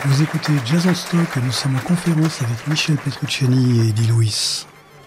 Vous écoutez Jazz en Stock et nous sommes en conférence avec Michel Petrucciani et Eddie Lewis.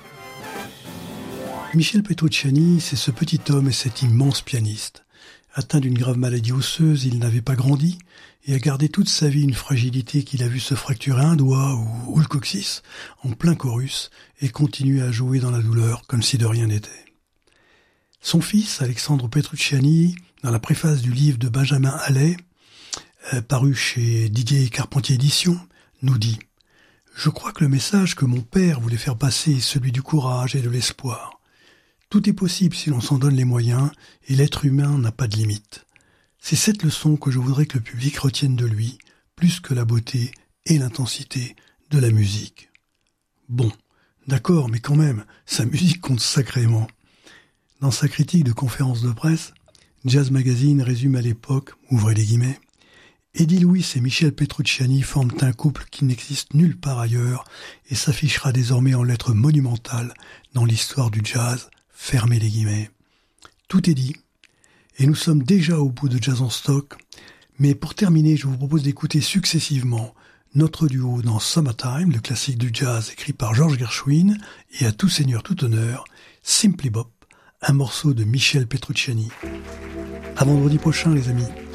Michel Petrucciani, c'est ce petit homme et cet immense pianiste. Atteint d'une grave maladie osseuse, il n'avait pas grandi et a gardé toute sa vie une fragilité qu'il a vu se fracturer un doigt ou le coccyx en plein chorus et continue à jouer dans la douleur comme si de rien n'était. Son fils, Alexandre Petrucciani, dans la préface du livre de Benjamin Allais, paru chez Didier Carpentier Éditions, nous dit « Je crois que le message que mon père voulait faire passer est celui du courage et de l'espoir. Tout est possible si l'on s'en donne les moyens et l'être humain n'a pas de limite. C'est cette leçon que je voudrais que le public retienne de lui, plus que la beauté et l'intensité de la musique. » Bon, d'accord, mais quand même, sa musique compte sacrément. Dans sa critique de conférence de presse, Jazz Magazine résume à l'époque, ouvrez les guillemets, Eddie Lewis et Michel Petrucciani forment un couple qui n'existe nulle part ailleurs et s'affichera désormais en lettres monumentales dans l'histoire du jazz, fermez les guillemets. Tout est dit, et nous sommes déjà au bout de Jazz en Stock, mais pour terminer, je vous propose d'écouter successivement notre duo dans Summertime, le classique du jazz écrit par George Gershwin, et à tout seigneur, tout honneur, Simply Bop, un morceau de Michel Petrucciani. À vendredi prochain, les amis.